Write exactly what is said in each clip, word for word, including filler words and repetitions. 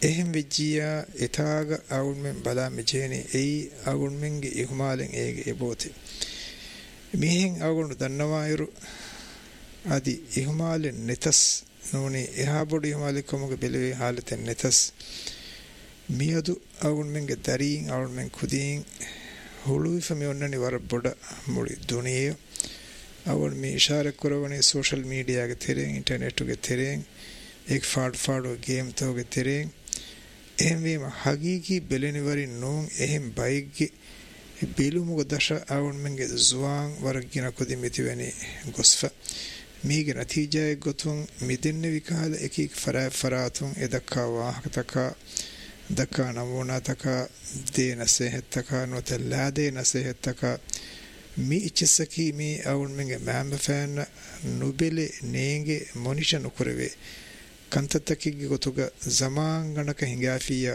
එහෙම විජියා එතාග අවුන් මෙන් බලා මෙජේනි එයි අවුන් මෙන්ගේ ඉහුමාලෙන් ඒගේ එබෝති මිහෙන් අවුන් දන්නවායරු আদি ඉහුමාලෙන් නෙතස් නෝනේ එහා බොඩි ඉහුමාලෙ කොමග බෙලවේ حالතෙන් නෙතස් මියදු අවුන් මෙන්ගේ දරීන් අවුන් මෙන් කුදීන් හුළුයි ෆමි ඔන්නනි වර බොඩ මුලි දුනිය අවුන් මේ ඉෂාර කරවනේ සෝෂල් මීඩියා ගේ තෙරෙන් ඉන්ටර්නෙට් ගේ තෙරෙන් එක් ෆාඩ් ෆාඩ් ගේම් තෝගේ තෙරෙන් එහෙම වීම හගීකී බෙලෙනවරින් නෝන් එහෙම බයිග්ගේ බිලුමුග දශ අවුන් මෙන්ගේ සුවාන් වරගින කොදි මිතිවැනි ගොස්ෆ මීගේ නතිජය ගොතුන් මිදෙන්න විකාල එකීක් ෆරා ෆරාතුන් එදක්කා වාහකතකා දක්කා නමෝනාතකා දේන සෙහෙත්තකා නොතල්ලා දේන සෙහෙත්තකා මී ඉච්චසකී මී අවුන් මෙන්ගේ මෑම්බ ෆෑන්න නුබෙලේ නේගේ මොනිෂ නුකරවේ ಕಂತತ್ತಕ್ಕಿಗೆ ಗೊತ್ತುಗ ಜಮಾಂಗಣಕ ಹಿಂಗಾಫಿಯ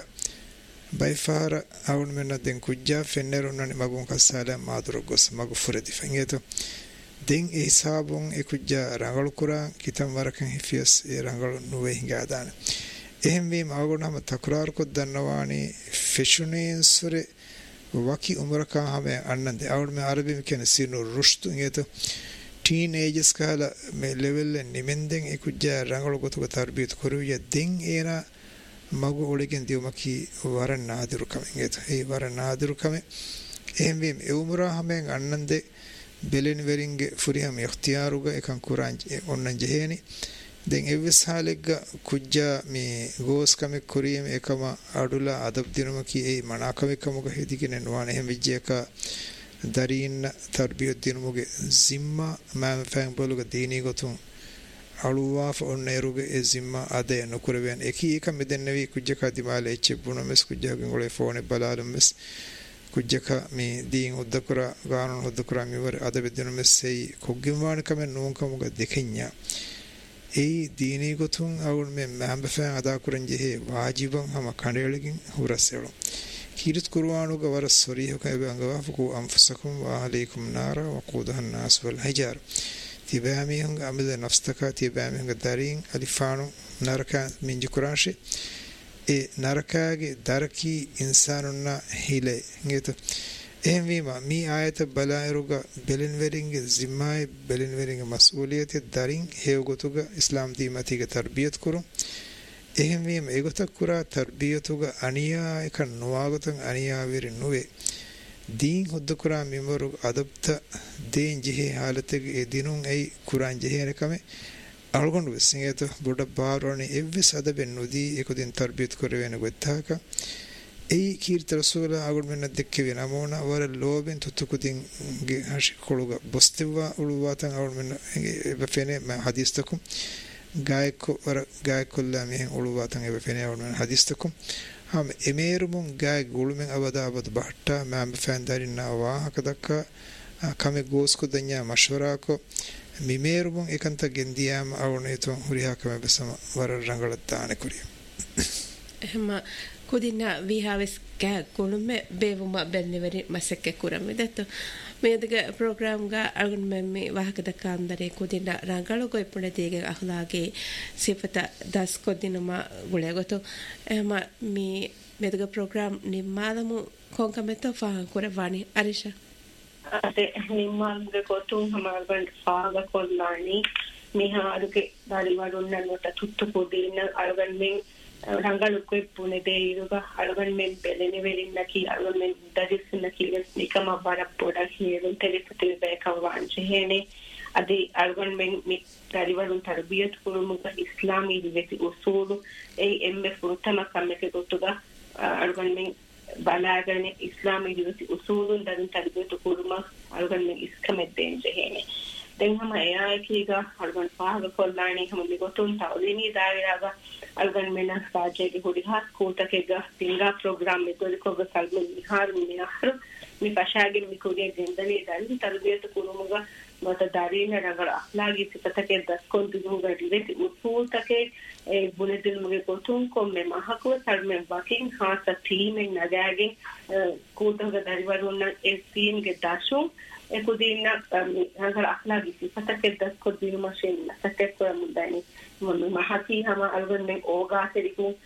ಬೈಫಾರ ಅವನ ಮೆನ್ನ ದೆನ್ ಕುಜ್ಜಾ ಫೆನ್ನೆರುನ್ನನಿ ಮಗುನ್ ಕಸ್ಸಾಲ ಮಾದುರ ಗೊಸ್ ಮಗು ಫುರದಿ ಫಂಗೇತು ದೆನ್ ಎ ಹಿಸಾಬುನ್ ಎ ಕುಜ್ಜಾ ರಂಗಳು ಕುರಾ ಕಿತಂ ವರಕನ್ ಹಿಫಿಯಸ್ ಎ ರಂಗಳು ನುವೆ ಹಿಂಗಾದಾನ එහෙම වීම අවගොනම තක්රාර කොත් දන්නවානි ෆෙෂුනේන් සුරේ වකි උමරකා හැම අන්නන්ද අවුල් මේ අරබි කියන සිනු රුෂ්තු නේත teenagers kala me level nimenden ekujja rangalo gotuga tarbiyat koruya den era magu oligen diumaki waran naadiru kamen eto ei waran naadiru kamen ehmem e umra hamen annande belen weringe furiham ikhtiyaruga ekan kuran onnan jeheni den evs halegga kujja me gos kame kuriyem ekama adula adab dinumaki ei manakame kamuga hedigene nuane hem vijjeka දරීන්න තර්බියත් දිනුමුගේ සිම්මා මෑම fan බොලුග දීනී ගොතුන් අලුවාෆ ඔන්න එරුගේ ඒ සිම්මා අදේ නොකරවෙන් එකී එක මෙදෙන්නවි කුජ්ජක දිමාලේ චෙබ්බුන mess කුජ්ජකෙන් ගොලේ ෆෝනේ බලාලම් mess කුජ්ජක මේ දීන් උද්දකර ගානන උද්දකර මිවර අද බෙදෙන මෙස්සෙයි කොග්ගෙමාන කම නෝන්කමුග දෙකෙන්ඥා ඒ දීනී ගොතුන් අවුල් මේ මෑම fan අදා කරන් ජෙහි වාජිබන් හම කණ්ඩේලකින් හුරස්සෙලු كيرت قرآن وقبر الصريح وكأبي أنقوافكوا أنفسكم وأهليكم نارا وقودها الناس والحجار تبامي هنگ أمد نفستك تبامي هنگ دارين ألفانو ناركا من جكرانشي إيه ناركا داركي إنساننا هيلي نيتو إهم ويما مي آية بلائروغا بلن ورنگ زماي بلن ورنگ مسؤولية دارين هيوغوتوغا إسلام ديماتيغا تربيت كرو එහෙම වීම ඒගොතක් කුරා තර්බියතුග අනියා එක නොවාගතන් අනියා වෙරි නොවේ දීන් හොද්ද කුරා මිමරු අදබ්ත දේන් ජෙහි حالتගේ ඒ දිනුන් ඒ කුරාන් ජෙහිනකම අල්ගොන්ඩු විසින්ගේත බොඩ බාරෝනේ එව්විස් අදබෙන් නොදී ඒකදින් තර්බියත් කරවෙන ගොත්තාක ඒ කීර්ත රසූල අගොන් මෙන්න දෙක්කේ වෙනමෝන වර ලෝබෙන් තුතුකුදින් ගේ හෂි කොළුග බොස්තිවා උළුවාතන් අගොන් මෙන්න බෙෆෙනේ ම හදීස්තකුම් gaayko war gaaykolla mehen uluwatan ebe fenewon hadistakum ham emerumun gaay gulumen abada abad bahta mam fandarinna wa hakadakka kame gosku danya mashwara ko mimerumun ekanta gendiyam awneto huriha kame besama war rangalatane kuri ehma kudina vi haves gaay gulume bevuma benneveri masekke kurame datto මේදගේ programme ගා අගන් මෙම්මි වාහක දකාන්දරේ කුදින රංගල ගොයි පුනේ දේගේ අහලාගේ සිපත දස් කොදිනම ගුලේගොත එම මි මේදගේ programme නිම්මාදමු කොන්කමෙතෝ ෆාන් කුරවානි අරිෂා අතේ නිම්මාදගේ කොතුන් හමාල්බන් ෆාග කොල්ලානි මිහා අරුගේ දාලිවඩුන්නන්නට තුත්තු කොදින අරගන් මෙන් ರಂಗಳಕ್ಕೆ ಪುನೆದೆ ಇರುಗ ಅಳಗನ್ ಮೇಲ್ ಬೆಲೆನೆ ವೆಲಿನ್ನಕಿ ಅಳಗನ್ ಮೇಲ್ ದರಿಸಿನಕಿ ನಿಕಮ ಬರ ಪೋಡ ಹೇಳು ತೆಲಿಪತಿ ಬೇಕವಾಂಚೆ ಹೇನೆ ಅದಿ ಅಳಗನ್ ಮೇಲ್ ಮಿ ದರಿವರುನ್ ತರಬಿಯತ್ ಕುರುಮುಗ ಇಸ್ಲಾಮಿ ರಿವೆತಿ ಉಸೂಲು ಏ ಎಮ್ಮೆ ಫುರುತಮ ಕಮ್ಮೆಕೆ ಗೊತ್ತುಗ ಅಳಗನ್ ಮೇಲ್ ಬಲಾಗನೆ ಇಸ್ಲಾಮಿ ರಿವೆತಿ ಉಸೂಲು ದರಿನ್ ತರಬಿಯತ್ ಕುರುಮ ಅಳಗನ್ ಮೇಲ್ ಇಸ್ಕಮೆದ್ದೇಂಚೆ ಹೇನೆ දැන් හැම එයා කීග අල්ගන් පාග කොල්ලාණි හැම මිගොතුන් තවදිනී දාවිරාග අල්ගන් මෙන සාජේගේ හොඩි හත් කෝටකේග තිංගා ප්‍රෝග්‍රෑම් මෙතොලිකොග සල්මන් විහාර මිනහර මි පශාගෙන් මිකුරිය ගෙන්දලේ දල්ලි තර්බියත කුරුමුග මත දාරීන රංගල අඛලාගී සිතතකේ දස්කොන් දිනුග ඩිවෙති උසූල්තකේ ඒ බුලදිල් මුගේ කොතුන් කොම්මෙ මහකුව සල්මන් බකින් හාස තීමෙන් නගාගෙන් කෝටක දරිවරුන්න ඒ තීන්ගේ දාෂුන් ekudina hangal akhlaqi sifatake daskod dinu mashin sakek ko mudani mon mahati hama algon men oga seriku